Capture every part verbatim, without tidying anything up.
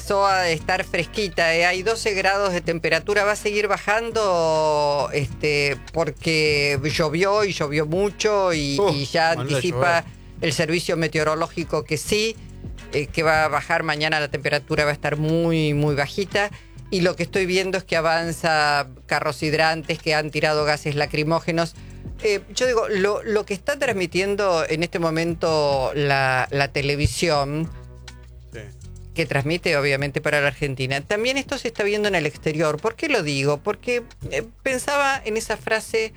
empezó a estar fresquita, ¿eh? Hay doce grados de temperatura, va a seguir bajando este, porque llovió y llovió mucho y, uh, y ya anticipa el servicio meteorológico que sí, eh, que va a bajar mañana, la temperatura va a estar muy, muy bajita. Y lo que estoy viendo es que avanza carros hidrantes que han tirado gases lacrimógenos. Eh, yo digo, lo, lo que está transmitiendo en este momento la, la televisión, sí, que transmite obviamente para la Argentina, también esto se está viendo en el exterior. ¿Por qué lo digo? Porque eh, pensaba en esa frase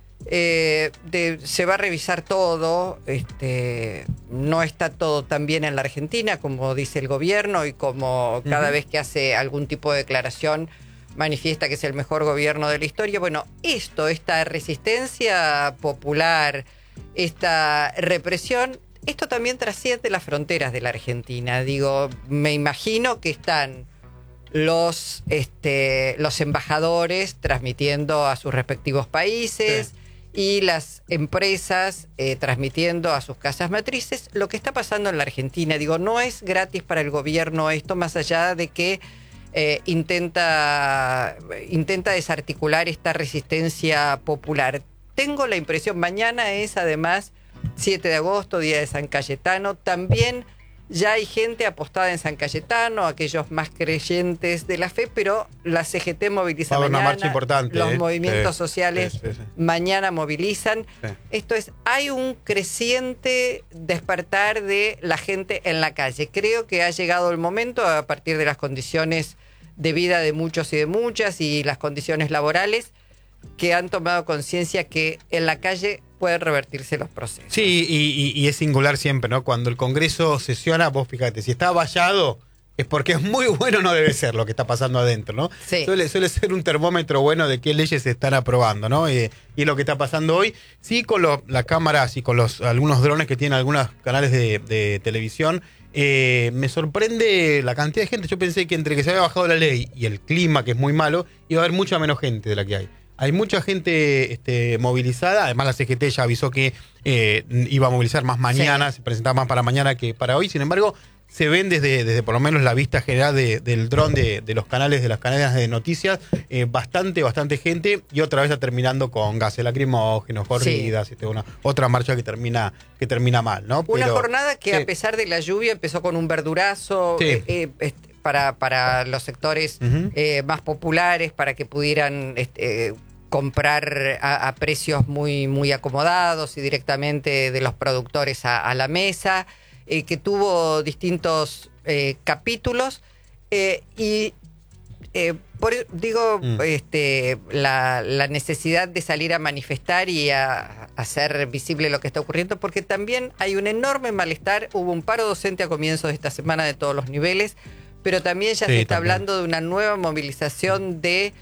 eh, de se va a revisar todo, este, no está todo tan bien en la Argentina como dice el gobierno y como cada uh-huh. vez que hace algún tipo de declaración manifiesta que es el mejor gobierno de la historia. Bueno, esto, esta resistencia popular, esta represión, esto también trasciende las fronteras de la Argentina. Digo, me imagino que están los, este, los embajadores transmitiendo a sus respectivos países, sí, y las empresas eh, transmitiendo a sus casas matrices lo que está pasando en la Argentina. Digo, no es gratis para el gobierno esto, más allá de que Eh, intenta, intenta desarticular esta resistencia popular. Tengo la impresión, mañana es además siete de agosto, día de San Cayetano, también ya hay gente apostada en San Cayetano, aquellos más creyentes de la fe, pero la C G T moviliza mañana, una marcha importante, los eh. movimientos sí, sociales sí, sí, sí. mañana movilizan. Sí. Esto es, hay un creciente despertar de la gente en la calle. Creo que ha llegado el momento, a partir de las condiciones de vida de muchos y de muchas y las condiciones laborales, que han tomado conciencia que en la calle pueden revertirse los procesos. Sí, y, y, y es singular siempre, ¿no? Cuando el Congreso sesiona, vos fíjate, si está vallado es porque es muy bueno, no debe ser lo que está pasando adentro, ¿no? Sí. Suele, suele ser un termómetro bueno de qué leyes se están aprobando, ¿no? Y, y lo que está pasando hoy, sí, con lo, las cámaras y con los algunos drones que tienen algunos canales de, de televisión, eh, me sorprende la cantidad de gente. Yo pensé que entre que se había bajado la ley y el clima, que es muy malo, iba a haber mucha menos gente de la que hay. Hay mucha gente este, movilizada, además la C G T ya avisó que eh, iba a movilizar más mañana, sí, se presentaba más para mañana que para hoy. Sin embargo, se ven desde, desde por lo menos la vista general de, del dron de, de los canales, de las cadenas de noticias, eh, bastante, bastante gente, y otra vez está terminando con gases lacrimógenos, corridas, sí, este, una, otra marcha que termina, que termina mal, ¿no? Una Pero, jornada que sí, a pesar de la lluvia empezó con un verdurazo, sí, eh, eh, este, para, para los sectores uh-huh. eh, más populares, para que pudieran este, comprar a, a precios muy, muy acomodados y directamente de los productores a, a la mesa, eh, que tuvo distintos eh, capítulos eh, y eh, por, digo mm. este, la, la necesidad de salir a manifestar y a, a hacer visible lo que está ocurriendo, porque también hay un enorme malestar. Hubo un paro docente a comienzos de esta semana de todos los niveles, pero también ya sí, se está también. hablando de una nueva movilización de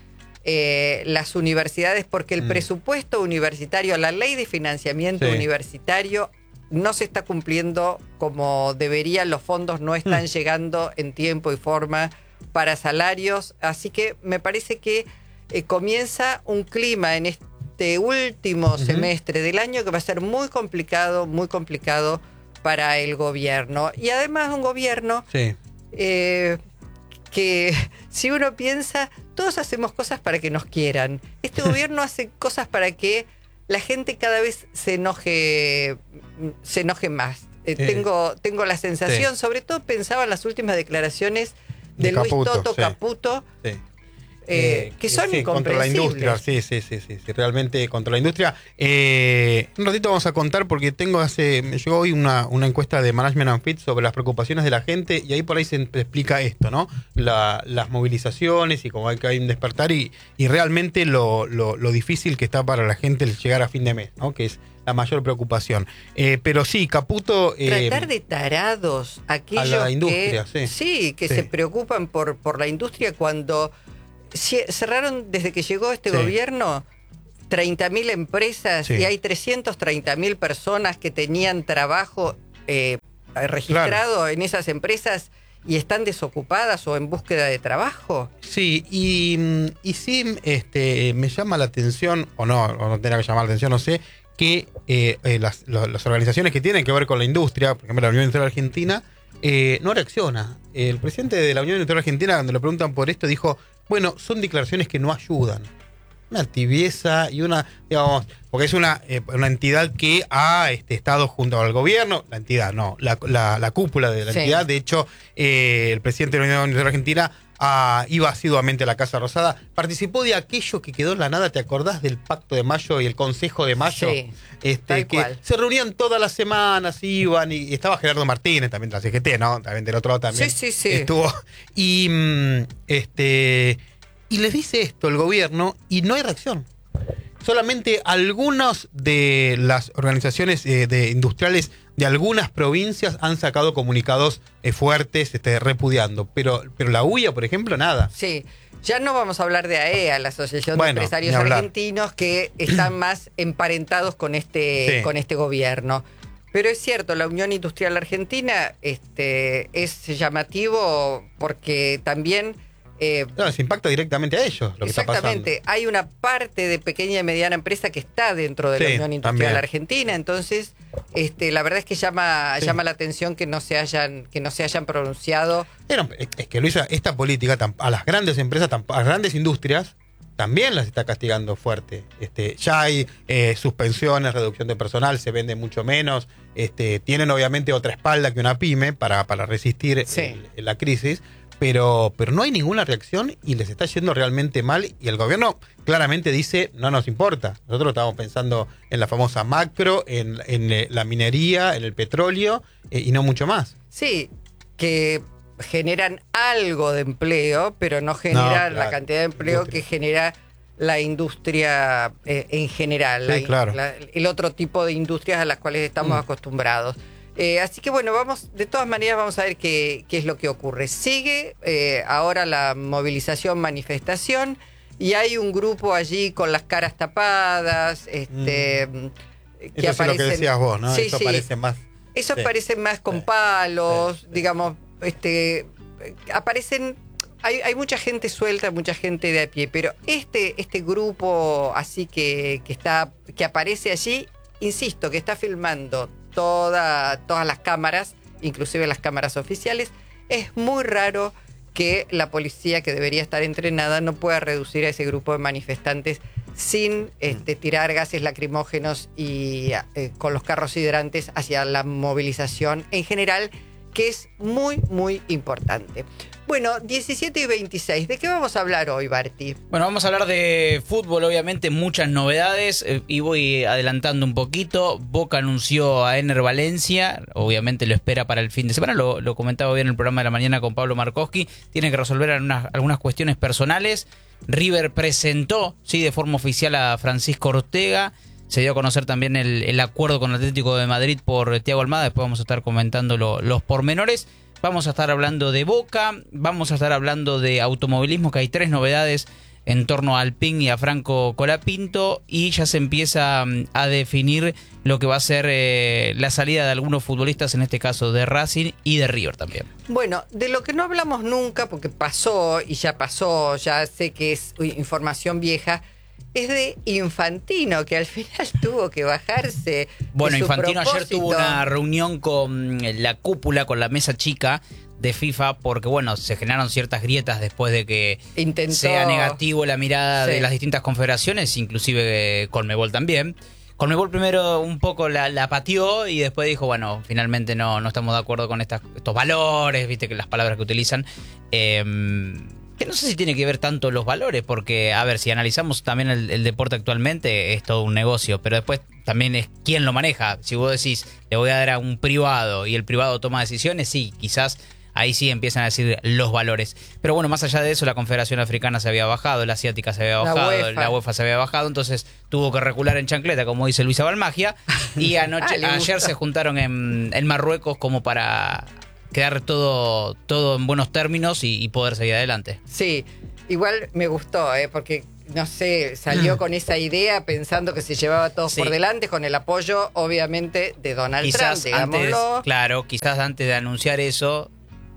eh, las universidades, porque el mm. presupuesto universitario, la ley de financiamiento sí. universitario no se está cumpliendo como deberían, los fondos no están mm. llegando en tiempo y forma para salarios, así que me parece que eh, comienza un clima en este último uh-huh. semestre del año que va a ser muy complicado, muy complicado para el gobierno. Y además un gobierno sí. eh, que si uno piensa, todos hacemos cosas para que nos quieran. Este gobierno hace cosas para que la gente cada vez se enoje, se enoje más. Eh, sí. tengo, tengo la sensación, sí. sobre todo pensaba en las últimas declaraciones de Luis Caputo, Toto sí. Caputo, sí. eh, que son sí, contra la industria, sí, sí, sí, sí, sí, realmente contra la industria. Eh, un ratito vamos a contar porque tengo hace, me llegó hoy una, una encuesta de Management and Fit sobre las preocupaciones de la gente y ahí por ahí se explica esto, ¿no? La, las movilizaciones y cómo hay que hay un despertar y, y realmente lo, lo, lo difícil que está para la gente el llegar a fin de mes, ¿no? Que es la mayor preocupación. Eh, pero sí, Caputo... Eh, Tratar de tarados aquellos a la industria, que, sí. sí, que sí. se preocupan por, por la industria cuando cerraron desde que llegó este sí. gobierno treinta mil empresas sí. y hay trescientas treinta mil personas que tenían trabajo eh, registrado claro. en esas empresas y están desocupadas o en búsqueda de trabajo. Sí, y, y sí este, me llama la atención, o no, o no tenga que llamar la atención, no sé, que eh, eh, las, las organizaciones que tienen que ver con la industria, por ejemplo la Unión Industrial Argentina, eh, no reacciona. El presidente de la Unión Industrial Argentina, cuando le preguntan por esto, dijo, bueno, son declaraciones que no ayudan. Una tibieza y una, digamos, porque es una, eh, una entidad que ha este, estado junto al gobierno, la entidad, no, la, la, la cúpula de la sí. entidad. De hecho, eh, el presidente de la Unión Industrial Argentina ah, iba asiduamente a la Casa Rosada, participó de aquello que quedó en la nada. ¿Te acordás del Pacto de Mayo y el Consejo de Mayo? Sí, este, que cual. Se reunían todas las semanas, iban, y, y estaba Gerardo Martínez también de la C G T, ¿no? También del otro lado también. Sí, sí, sí. Estuvo. Y mm, este. Y les dice esto el gobierno y no hay reacción. Solamente algunas de las organizaciones eh, de industriales de algunas provincias han sacado comunicados eh, fuertes este, repudiando. Pero, pero la U I A, por ejemplo, nada. Sí. Ya no vamos a hablar de A E A, la Asociación bueno, de Empresarios Argentinos, que están más emparentados con este, sí. con este gobierno. Pero es cierto, la Unión Industrial Argentina este, es llamativo porque también... Eh, no, se impacta directamente a ellos lo que está pasando. Exactamente, hay una parte de pequeña y mediana empresa que está dentro de sí, la Unión Industrial también. Argentina, entonces este, la verdad es que llama, sí. llama la atención que no se hayan, que no se hayan pronunciado. Pero, es que Luisa, esta política a las grandes empresas, a las grandes industrias, también las está castigando fuerte. Este, ya hay eh, suspensiones, reducción de personal, se vende mucho menos, este, tienen obviamente otra espalda que una pyme para, para resistir sí. el, la crisis. Pero, pero no hay ninguna reacción y les está yendo realmente mal. Y el gobierno claramente dice, no nos importa. Nosotros estamos pensando en la famosa macro, en, en la minería, en el petróleo eh, y no mucho más. Sí, que generan algo de empleo, pero no generan no, claro. la cantidad de empleo industria. que genera la industria eh, en general. Sí, la, claro. la, el otro tipo de industrias a las cuales estamos mm. acostumbrados. Eh, así que bueno, vamos, de todas maneras vamos a ver qué, qué es lo que ocurre. Sigue eh, ahora la movilización, manifestación, y hay un grupo allí con las caras tapadas, este, mm. que Eso aparecen. Es lo que decías vos, ¿no? Sí, Eso sí. parece más. Eso sí. parece más con palos, sí, sí. digamos, este, aparecen. Hay, hay mucha gente suelta, mucha gente de a pie, pero este, este grupo así que, que está, que aparece allí, insisto, que está filmando Toda, todas las cámaras, inclusive las cámaras oficiales, es muy raro que la policía, que debería estar entrenada, no pueda reducir a ese grupo de manifestantes sin este, tirar gases lacrimógenos y eh, con los carros hidrantes hacia la movilización en general, que es muy, muy importante. Bueno, diecisiete y veintiséis. ¿De qué vamos a hablar hoy, Barty? Bueno, vamos a hablar de fútbol, obviamente, muchas novedades. Eh, y voy adelantando un poquito. Boca anunció a Ener Valencia. Obviamente lo espera para el fin de semana. Lo, lo comentaba bien en el programa de la mañana con Pablo Markowski. Tiene que resolver algunas, algunas cuestiones personales. River presentó, sí, de forma oficial a Francisco Ortega. Se dio a conocer también el, el acuerdo con el Atlético de Madrid por Thiago Almada. Después vamos a estar comentando lo, los pormenores. Vamos a estar hablando de Boca, vamos a estar hablando de automovilismo, que hay tres novedades en torno a Alpine y a Franco Colapinto, y ya se empieza a definir lo que va a ser eh, la salida de algunos futbolistas, en este caso de Racing y de River también. Bueno, de lo que no hablamos nunca, porque pasó y ya pasó, ya sé que es información vieja, es de Infantino, que al final tuvo que bajarse. Bueno, de su Infantino propósito. Ayer tuvo una reunión con la cúpula, con la mesa chica de FIFA, porque bueno, se generaron ciertas grietas después de que Intentó... sea negativo la mirada sí. de las distintas confederaciones, inclusive Conmebol también. Conmebol primero un poco la, la pateó y después dijo, bueno, finalmente no, no estamos de acuerdo con estas, estos valores, viste que las palabras que utilizan. Eh, Que no sé si tiene que ver tanto los valores, porque, a ver, si analizamos también el, el deporte actualmente, es todo un negocio, pero después también es quién lo maneja. Si vos decís, le voy a dar a un privado y el privado toma decisiones, sí, quizás ahí sí empiezan a decir los valores. Pero bueno, más allá de eso, la Confederación Africana se había bajado, la Asiática se había bajado, la UEFA, la UEFA se había bajado, entonces tuvo que recular en chancleta, como dice Luisa Balmagia, y anoche, ah, ayer se juntaron en, en Marruecos como para... quedar todo, todo en buenos términos y, y poder seguir adelante. Sí, igual me gustó, ¿eh? porque, no sé, salió con esa idea pensando que se llevaba a todos sí. por delante, con el apoyo, obviamente, de Donald quizás Trump, antes, digámoslo. Claro, quizás antes de anunciar eso,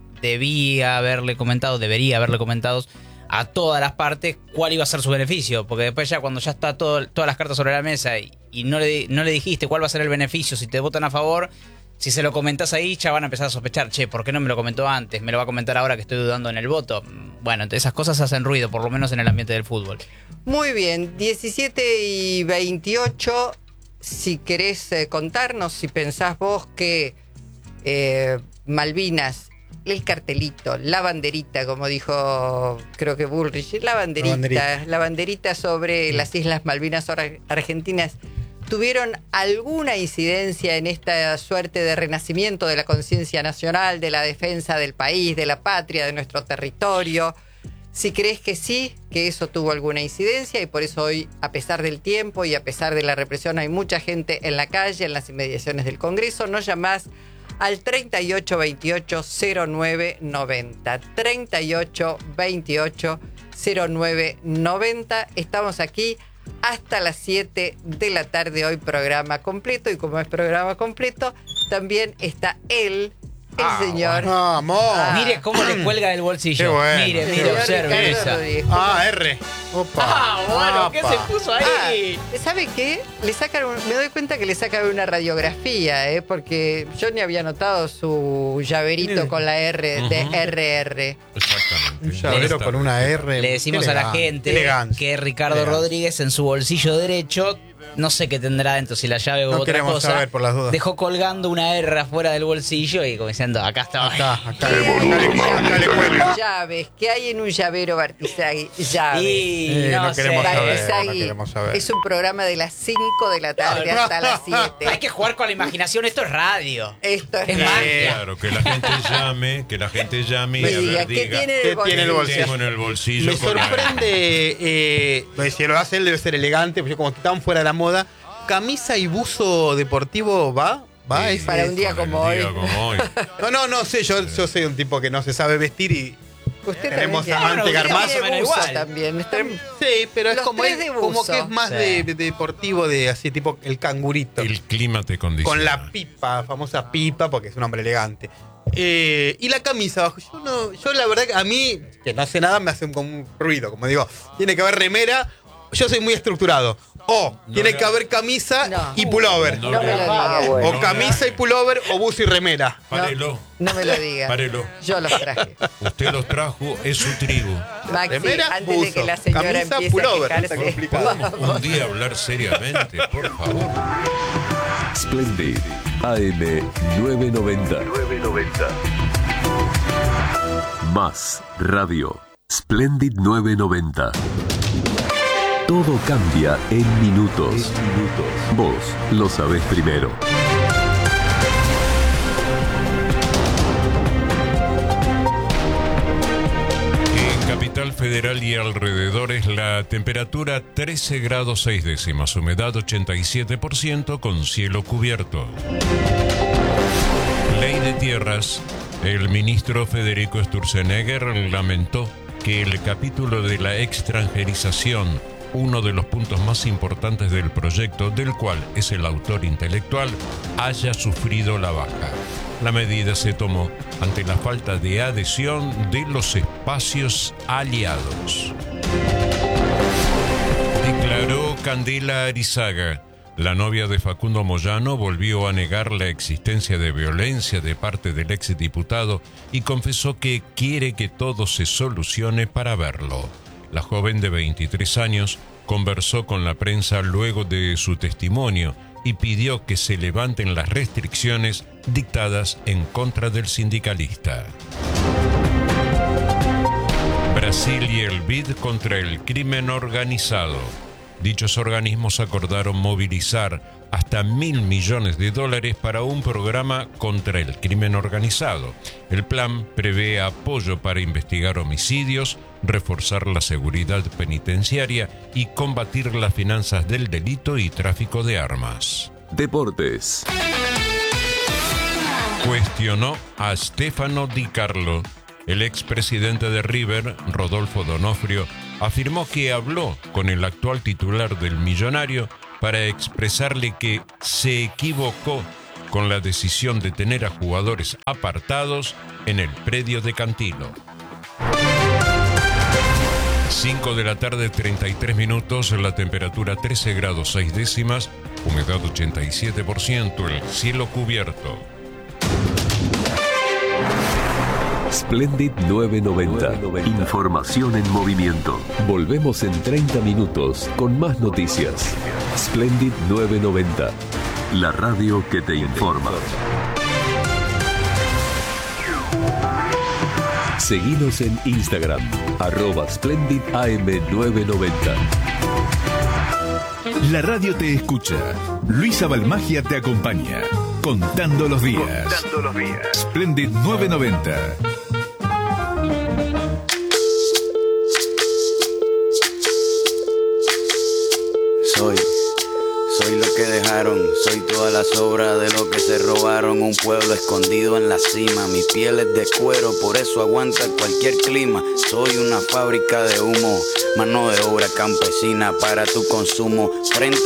debía haberle comentado, debería haberle comentado a todas las partes cuál iba a ser su beneficio, porque después ya cuando ya está todo, todas las cartas sobre la mesa y, y no, le, no le dijiste cuál va a ser el beneficio, si te votan a favor... Si se lo comentás ahí, ya van a empezar a sospechar, che, ¿por qué no me lo comentó antes? ¿Me lo va a comentar ahora que estoy dudando en el voto? Bueno, entonces esas cosas hacen ruido, por lo menos en el ambiente del fútbol. Muy bien, diecisiete y veintiocho, si querés eh, contarnos, si pensás vos que eh, Malvinas, el cartelito, la banderita, como dijo, creo que Bullrich, la banderita, la banderita, la banderita sobre sí. las Islas Malvinas Argentinas, ¿tuvieron alguna incidencia en esta suerte de renacimiento de la conciencia nacional, de la defensa del país, de la patria, de nuestro territorio? Si crees que sí, que eso tuvo alguna incidencia y por eso hoy, a pesar del tiempo y a pesar de la represión, hay mucha gente en la calle, en las inmediaciones del Congreso, nos llamás al treinta y ocho veintiocho cero nueve noventa. treinta y ocho veintiocho cero nueve noventa. Estamos aquí hasta las siete de la tarde, hoy programa completo, y como es programa completo, también está él, el ah, señor. Vamos. Ah. Mire cómo le cuelga del bolsillo. Bueno. Mire, mire, observe esa. Ah, R. Opa. Ah, bueno, ¿qué Opa. se puso ahí? Ah, ¿sabe qué? Le sacan un, me doy cuenta que le sacan una radiografía, ¿eh? Porque yo ni había notado su llaverito con la R de uh-huh. R R. Exactamente. Un llavero con una R. Le decimos a la gente elegancia, que Ricardo elegancia. Rodríguez en su bolsillo derecho, no sé qué tendrá dentro, si la llave o no otra queremos cosa, saber por las dudas. dejó colgando una R afuera del bolsillo y como diciendo, acá está. Acá, acá, ¿Qué le, hay acá, en le, acá le cuelga. llaves? ¿Qué hay en un llavero Bartizagui? Llaves. Y Eh, no, no sé. queremos saber. Bartizagui no queremos saber. es un programa de las cinco de la tarde hasta las siete. Hay que jugar con la imaginación, esto es radio. Esto es, Es radio. magia. Claro, que la gente llame, que la gente llame y Me a diga, ver, ¿qué diga, tiene en ¿qué el bolsillo? tiene el bolsillo? tengo en el bolsillo. Me con la- sorprende, eh, pues, si lo hace él debe ser elegante, porque como están fuera de la moda. ¿Camisa y buzo deportivo va? ¿Va? Sí, Es- Para un día con el como hoy. día como hoy. No, no, no sé, yo, yo soy un tipo que no se sabe vestir y... Usted Tenemos también a tiene- Ante usted Garmaz, tiene más o menos buzo igual. también. Está- Sí, pero es Los como, tres es, de como buzo. que es más Sí. de, de deportivo, de así tipo el cangurito. El clima te condiciona. Con la pipa, famosa pipa, porque es un hombre elegante. Eh, y la camisa abajo. Yo no, yo la verdad que a mí, que no sé nada, me hace como un ruido. Como digo, tiene que haber remera. Yo soy muy estructurado. O No tiene le- que haber camisa No. y pullover. No, No le- me lo diga. O no camisa le- y pullover o buzo y remera. Párelo, No me lo diga. párelo. Yo los traje. Usted los trajo, es su tribu. Maxi, Remera, antes de buzo, que la señora camisa, empiece pullover. a Está quejarse, complicado. vamos. Un día hablar seriamente, por favor. Splendid A M novecientos noventa. Más radio. Splendid novecientos noventa. Todo cambia en minutos. Vos lo sabés primero. En Capital Federal y alrededores la temperatura trece grados seis décimas, humedad ochenta y siete por ciento con cielo cubierto. Ley de tierras. El ministro Federico Sturzenegger lamentó que el capítulo de la extranjerización, uno de los puntos más importantes del proyecto, del cual es el autor intelectual, haya sufrido la baja. La medida se tomó ante la falta de adhesión de los espacios aliados. Declaró Candela Arizaga. La novia de Facundo Moyano volvió a negar la existencia de violencia de parte del exdiputado y confesó que quiere que todo se solucione para verlo. La joven de veintitrés años conversó con la prensa luego de su testimonio y pidió que se levanten las restricciones dictadas en contra del sindicalista. Brasil y el B I D contra el crimen organizado. Dichos organismos acordaron movilizar hasta mil millones de dólares para un programa contra el crimen organizado. El plan prevé apoyo para investigar homicidios, reforzar la seguridad penitenciaria y combatir las finanzas del delito y tráfico de armas. Deportes. Cuestionó a Stefano Di Carlo. El expresidente de River, Rodolfo D'Onofrio, afirmó que habló con el actual titular del Millonario para expresarle que se equivocó con la decisión de tener a jugadores apartados en el predio de Cantilo. cinco de la tarde, treinta y tres minutos, la temperatura trece grados seis décimas, humedad ochenta y siete por ciento, el cielo cubierto. Splendid novecientos noventa. Información en movimiento. Volvemos en treinta minutos con más noticias. Splendid novecientos noventa. La radio que te informa. Seguinos en Instagram, arroba Splendid A M novecientos noventa. La radio te escucha. Luisa Balmagia te acompaña. Contando los días. Contando los días. Splendid novecientos noventa. Soy, soy lo que dejaron, soy toda la sobra de lo que se robaron. Un pueblo escondido en la cima, mi piel es de cuero, por eso aguanta cualquier clima. Soy una fábrica de humo, mano de obra campesina para tu consumo. Frente